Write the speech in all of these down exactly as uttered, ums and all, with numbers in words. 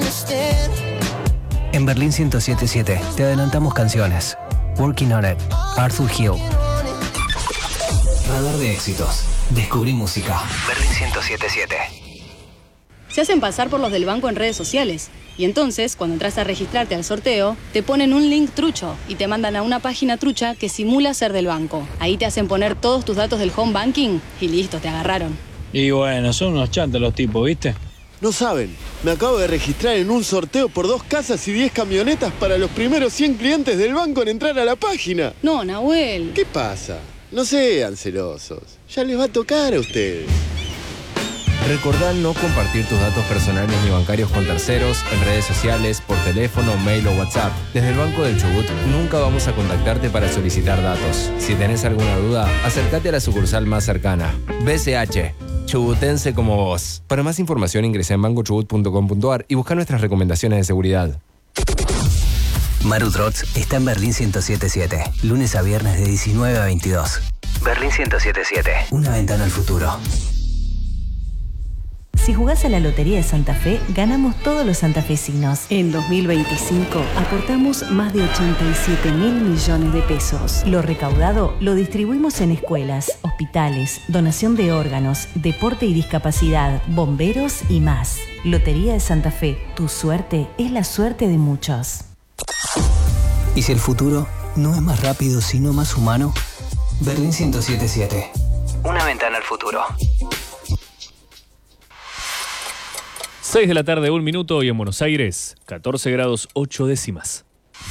En Berlín ciento siete punto siete te adelantamos canciones. Working on It, Arthur Hill. Radar de éxitos. Descubrí música. Berlín ciento siete punto siete. Se hacen pasar por los del banco en redes sociales. Y entonces, cuando entras a registrarte al sorteo, te ponen un link trucho y te mandan a una página trucha que simula ser del banco. Ahí te hacen poner todos tus datos del home banking y listo, te agarraron. Y bueno, son unos chantos los tipos, ¿viste? No saben, me acabo de registrar en un sorteo por dos casas y diez camionetas para los primeros cien clientes del banco en entrar a la página. No, Nahuel. ¿Qué pasa? No sean celosos. Ya les va a tocar a ustedes. Recordá no compartir tus datos personales ni bancarios con terceros, en redes sociales, por teléfono, mail o WhatsApp. Desde el Banco del Chubut nunca vamos a contactarte para solicitar datos. Si tenés alguna duda, acércate a la sucursal más cercana. B C H, chubutense como vos. Para más información ingresá en banco chubut punto com punto a r y busca nuestras recomendaciones de seguridad. Maru Trotz está en Berlín ciento siete punto siete, lunes a viernes de diecinueve a veintidós. Berlín ciento siete punto siete, una ventana al futuro. Si jugás a la Lotería de Santa Fe, ganamos todos los santafesinos. En dos mil veinticinco aportamos más de ochenta y siete mil millones de pesos. Lo recaudado lo distribuimos en escuelas, hospitales, donación de órganos, deporte y discapacidad, bomberos y más. Lotería de Santa Fe, tu suerte es la suerte de muchos. ¿Y si el futuro no es más rápido sino más humano? Berlín ciento siete punto siete, una ventana al futuro. seis de la tarde, un minuto, y en Buenos Aires, catorce grados ocho décimas.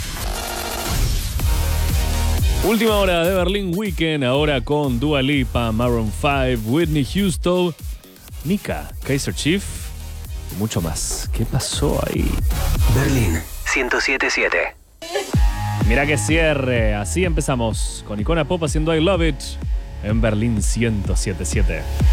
Última hora de Berlín Weekend, ahora con Dua Lipa, Maroon cinco, Whitney Houston, Mika, Kaiser Chief y mucho más. ¿Qué pasó ahí? Berlín ciento siete punto siete. Mirá que cierre, así empezamos con Icona Pop haciendo I Love It en Berlín ciento siete punto siete.